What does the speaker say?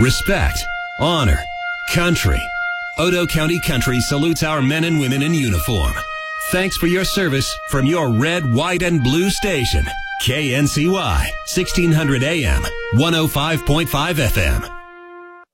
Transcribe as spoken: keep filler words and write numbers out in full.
respect, honor, country. Otoe County Country salutes our men and women in uniform. Thanks for your service from your red, white, and blue station. K N C Y, sixteen hundred A M, one oh five point five F M.